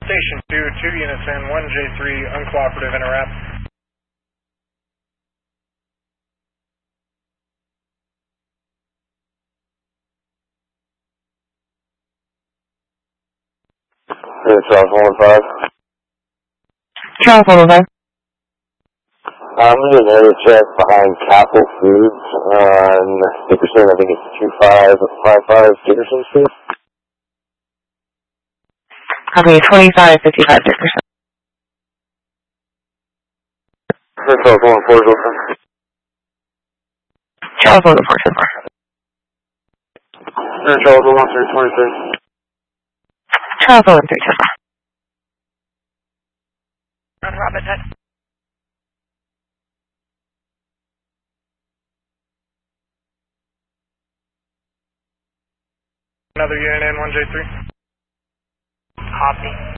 Station 2, 2 units in, 1J3, uncooperative interrupt. Charles 115. Charles 115. I'm going to do an area check behind Capital Foods on Dickerson. I think it's 2555 Dickerson Street. Copy, 2555 Dickerson. Charles 114. Charles 114. Charles 11323. Charles 113. On Robin Hood. Another unit in, 1J3. Copy.